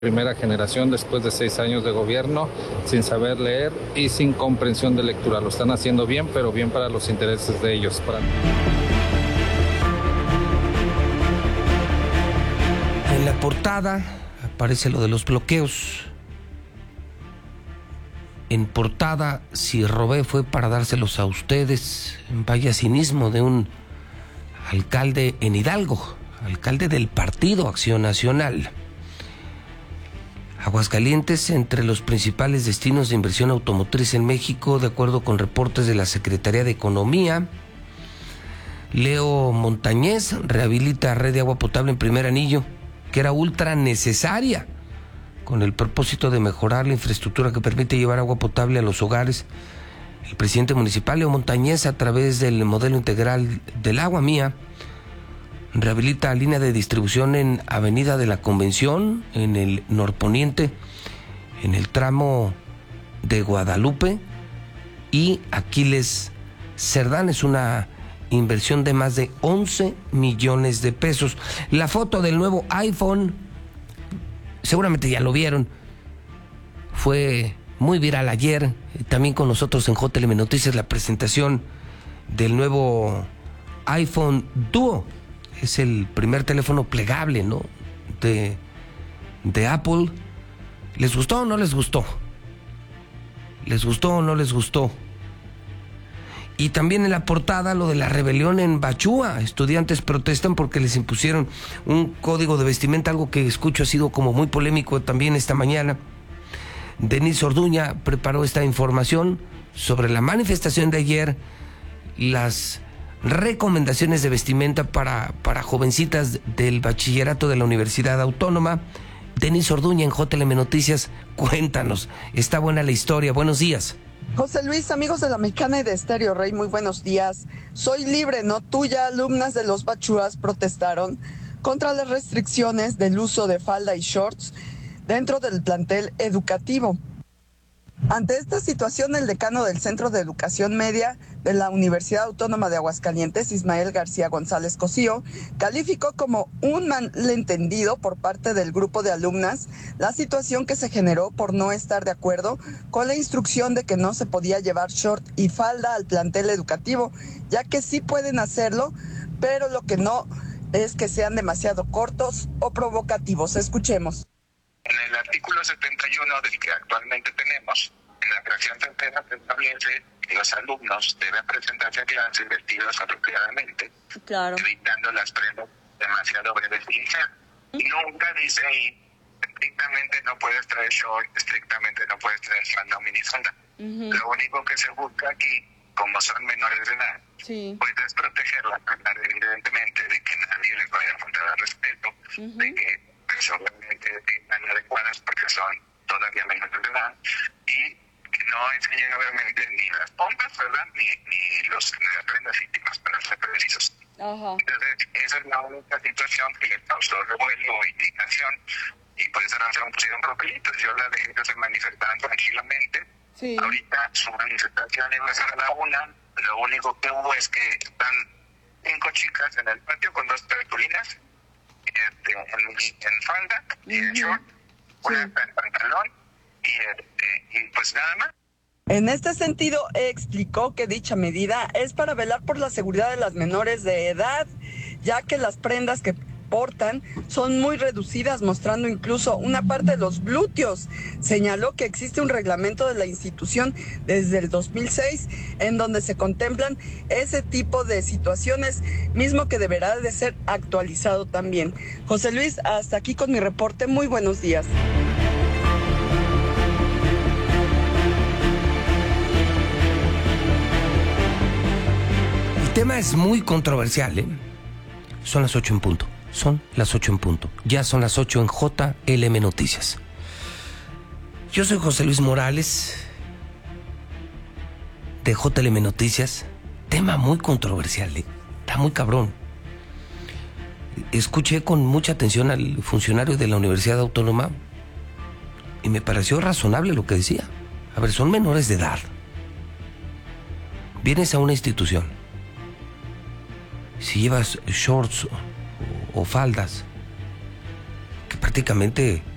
Primera generación después de 6 años de gobierno, sin saber leer y sin comprensión de lectura. Lo están haciendo bien, pero bien para los intereses de ellos. En la portada aparece lo de los bloqueos. En portada, si robé fue para dárselos a ustedes. Vaya cinismo de un alcalde en Hidalgo, alcalde del Partido Acción Nacional. Aguascalientes, entre los principales destinos de inversión automotriz en México, de acuerdo con reportes de la Secretaría de Economía. Leo Montañez rehabilita red de agua potable en Primer Anillo, que era ultra necesaria, con el propósito de mejorar la infraestructura que permite llevar agua potable a los hogares. El presidente municipal, Leo Montañez, a través del modelo integral del agua mía, rehabilita línea de distribución en Avenida de la Convención, en el norponiente, en el tramo de Guadalupe y Aquiles Cerdán. Es una inversión de más de 11 millones de pesos. La foto del nuevo iPhone, seguramente ya lo vieron, fue muy viral ayer. También con nosotros en JLM Noticias la presentación del nuevo iPhone Duo. Es el primer teléfono plegable, ¿no?, de Apple. ¿Les gustó o no les gustó? ¿Les gustó o no les gustó? Y también en la portada lo de la rebelión en Bachúa. Estudiantes protestan porque les impusieron un código de vestimenta, algo que escucho ha sido como muy polémico también esta mañana. Denise Orduña preparó esta información sobre la manifestación de ayer, las recomendaciones de vestimenta para jovencitas del bachillerato de la Universidad Autónoma. Denise Orduña en JLM Noticias, cuéntanos, está buena la historia. Buenos días. José Luis, amigos de La Mexicana y de Estéreo Rey, muy buenos días. Soy libre, no tuya. Alumnas de los Bachúas protestaron contra las restricciones del uso de falda y shorts dentro del plantel educativo. Ante esta situación, el decano del Centro de Educación Media de la Universidad Autónoma de Aguascalientes, Ismael García González Cosío, calificó como un malentendido por parte del grupo de alumnas la situación que se generó por no estar de acuerdo con la instrucción de que no se podía llevar short y falda al plantel educativo, ya que sí pueden hacerlo, pero lo que no es que sean demasiado cortos o provocativos. Escuchemos. En el artículo 71 del que actualmente tenemos, en la fracción tercera se establece que los alumnos deben presentarse a clase vestidos apropiadamente, claro, evitando las prendas demasiado breves y ligeras. Y nunca dice ahí, estrictamente no puedes traer short, estrictamente no puedes traer falda o minifalda. Lo único que se busca aquí, como son menores de edad, pues es protegerlas, evidentemente, de que nadie les vaya a faltar al respeto, de que obviamente están adecuadas porque son todavía menores de edad y que no enseñen obviamente ni las pompas, ¿verdad? Ni las prendas íntimas, para ser precisos. Entonces, esa es la única situación que les causó revuelo o indicación, y por eso no se pusieron papelitos. Yo la dejé que se manifestaran tranquilamente. Ahorita su manifestación iba a ser a la 1. Lo único que hubo es que están 5 chicas en el patio con 2 cartulinas, en falda y en short, una en pantalón y pues nada más. En este sentido, explicó que dicha medida es para velar por la seguridad de las menores de edad, ya que las prendas que portan son muy reducidas, mostrando incluso una parte de los glúteos. Señaló que existe un reglamento de la institución desde el 2006 en donde se contemplan ese tipo de situaciones, mismo que deberá de ser actualizado también. José Luis, hasta aquí con mi reporte. Muy buenos días. El tema es muy controversial, ¿eh? Son las 8 en punto. Son las 8 en punto. Ya son las 8 en JLM Noticias. Yo soy José Luis Morales, de JLM Noticias. Tema muy controversial, ¿eh? Está muy cabrón. Escuché con mucha atención al funcionario de la Universidad Autónoma y me pareció razonable lo que decía. A ver, son menores de edad. Vienes a una institución. Si llevas shorts o faldas, que prácticamente